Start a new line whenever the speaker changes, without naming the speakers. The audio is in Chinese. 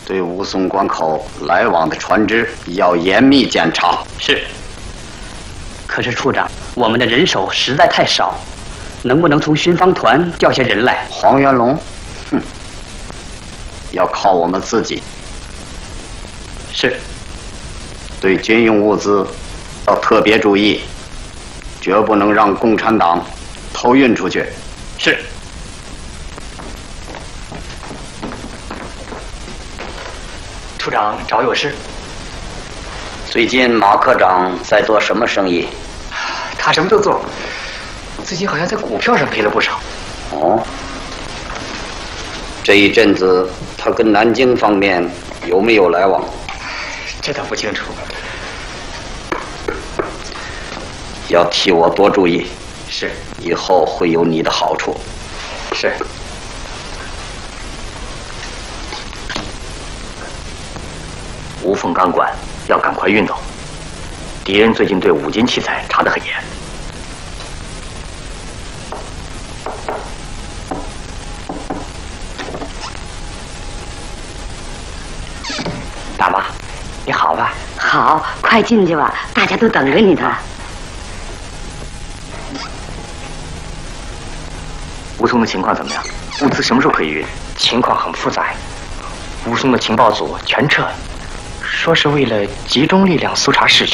对吴淞关口来往的船只要严密检查。
是。可是处长，我们的人手实在太少，能不能从巡防团调些人来？
黄元龙，要靠我们自己。
是。
对军用物资要特别注意，绝不能让共产党偷运出去。
是。处长找有事。
最近马科长在做什么生意？
他什么都做，最近好像在股票上赔了不少。
哦，这一阵子他跟南京方面有没有来往？
这倒不清楚。
要替我多注意。
是。
以后会有你的好处。
是。
无缝钢管要赶快运走，敌人最近对五金器材查得很严。大妈，你好吧？
好，快进去吧，大家都等着你呢。
吴淞的情况怎么样？物资什么时候可以运？
情况很复杂，吴淞的情报组全撤了。说是为了集中力量搜查市区。